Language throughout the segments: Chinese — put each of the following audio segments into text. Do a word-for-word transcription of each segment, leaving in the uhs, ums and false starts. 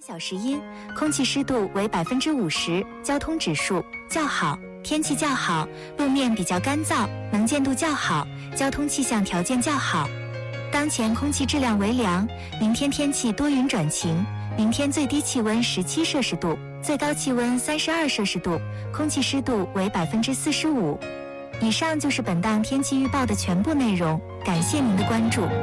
小时阴，空气湿度为百分之五十，交通指数较好，天气较好，路面比较干燥，能见度较好，交通气象条件较好。当前空气质量为良，明天天气多云转晴，明天最低气温十七摄氏度，最高气温三十二摄氏度，空气湿度为百分之四十五。以上就是本档天气预报的全部内容，感谢您的关注。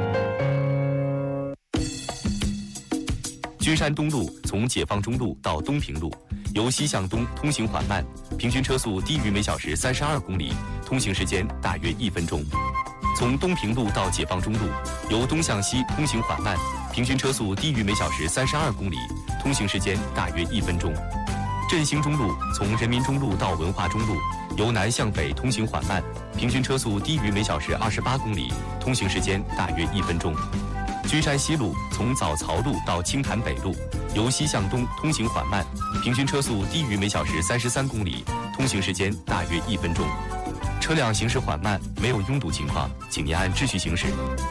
君山东路从解放中路到东平路，由西向东通行缓慢，平均车速低于每小时三十二公里，通行时间大约一分钟。从东平路到解放中路，由东向西通行缓慢，平均车速低于每小时三十二公里，通行时间大约一分钟。振兴中路从人民中路到文化中路，由南向北通行缓慢，平均车速低于每小时二十八公里，通行时间大约一分钟。君山西路从早曹路到青潭北路，由西向东通行缓慢，平均车速低于每小时三十三公里，通行时间大约一分钟。车辆行驶缓慢，没有拥堵情况，请您按秩序行驶。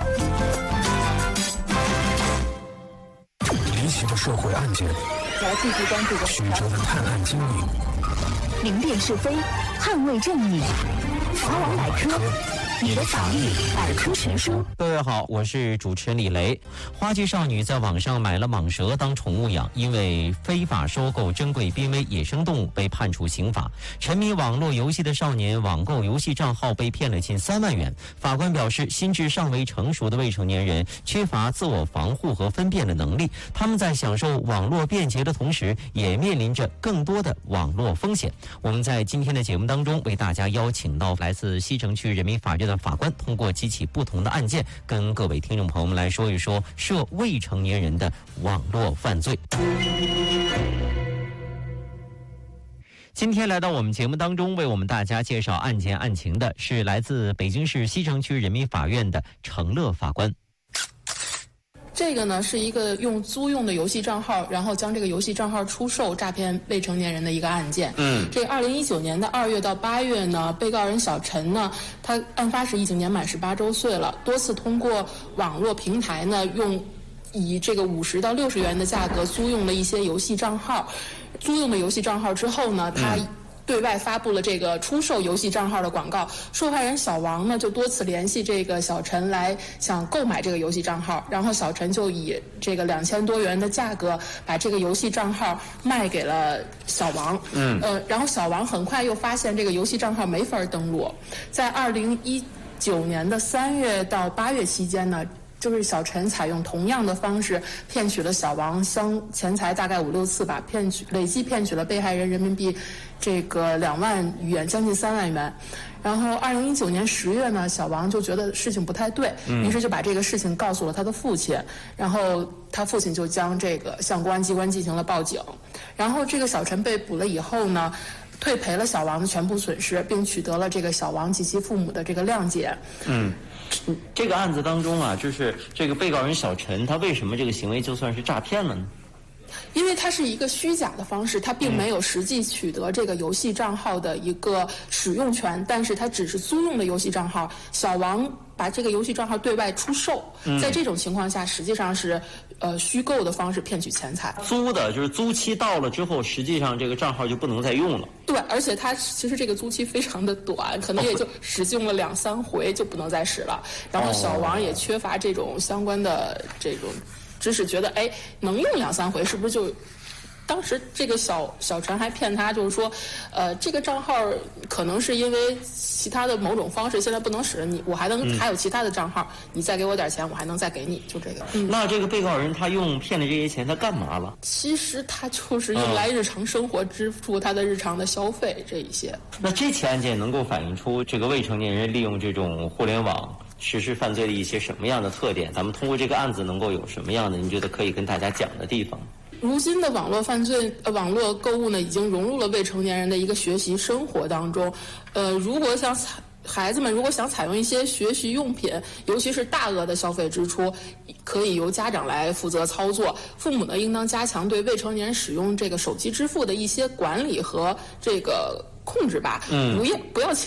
离奇的社会案件， 来继续关注的曲折的探案经历， 明辨是非，捍卫正义。法网百科，你的法律百科全书。 各位好，我是主持人李雷。花季少女在网上买了蟒蛇当宠物养，因为非法收购珍贵濒危野生动物被判处刑法。沉迷网络游戏的少年网购游戏账号被骗了近三万元。法官表示，心智尚未成熟的未成年人缺乏自我防护和分辨的能力，他们在享受网络便捷的同时，也面临着更多的网络风险。我们在今天的节目当中为大家邀请到来自西城区人民法院的法官，通过几起不同的案件，跟各位听众朋友们来说一说涉未成年人的网络犯罪。今天来到我们节目当中，为我们大家介绍案件案情的是来自北京市西城区人民法院的程乐法官。 这个呢是一个用租用的游戏账号，然后将这个游戏账号出售诈骗未成年人的一个案件。嗯，这二零一九年的二月到八月呢，被告人小陈呢，他案发时已经年满十八周岁了，多次通过网络平台呢，用以这个五十到六十元的价格租用了一些游戏账号。租用的游戏账号之后呢，他、嗯对外发布了这个出售游戏账号的广告，受害人小王呢就多次联系这个小陈来想购买这个游戏账号，然后小陈就以这个两千多元的价格把这个游戏账号卖给了小王。嗯，呃，然后小王很快又发现这个游戏账号没法登录，在二零一九年的三月到八月期间呢。就是小陈采用同样的方式骗取了小王相钱财大概五六次吧，骗取累计骗取了被害人人民币这个两万余元，将近三万元。然后二零一九年十月呢，小王就觉得事情不太对，嗯、于是就把这个事情告诉了他的父亲，然后他父亲就将这个向公安机关进行了报警。然后这个小陈被捕了以后呢，退赔了小王的全部损失，并取得了这个小王及其父母的这个谅解。 嗯。这个案子当中啊，就是这个被告人小陈，他为什么这个行为就算是诈骗了呢？ 因为它是一个虚假的方式，他并没有实际取得这个游戏账号的一个使用权，但是他只是租用的游戏账号。小王把这个游戏账号对外出售，嗯、在这种情况下，实际上是呃虚构的方式骗取钱财。 租的就是租期到了之后，实际上这个账号就不能再用了。 对，而且它其实这个租期非常的短，可能也就使用了两三回就不能再使了。然后小王也缺乏这种相关的这种知识，觉得哎能用两三回是不是就？当时这个小小陈还骗他，就是说，呃，这个账号可能是因为其他的某种方式现在不能使，你我还能、嗯、还有其他的账号，你再给我点钱，我还能再给你，就这个。 嗯、那这个被告人他用骗的这些钱，他干嘛了？ 其实他就是用来日常生活支付他的日常的消费这一些。 那这起案件能够反映出这个未成年人利用这种互联网实施犯罪的一些什么样的特点？咱们通过这个案子能够有什么样的您觉得可以跟大家讲的地方？ 如今的网络犯罪、呃、网络购物呢，已经融入了未成年人的一个学习生活当中。呃，如果想采孩子们如果想采用一些学习用品，尤其是大额的消费支出，可以由家长来负责操作。父母呢，应当加强对未成年人使用这个手机支付的一些管理和这个控制吧。嗯，不要不要轻